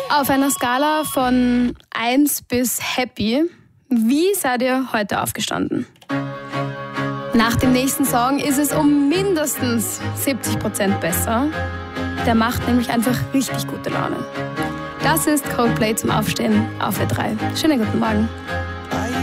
Auf einer Skala von 1 bis happy, wie seid ihr heute aufgestanden? Nach dem nächsten Song ist es um mindestens 70% besser. Der macht nämlich einfach richtig gute Laune. Das ist Coldplay zum Aufstehen auf W3. Schönen guten Morgen.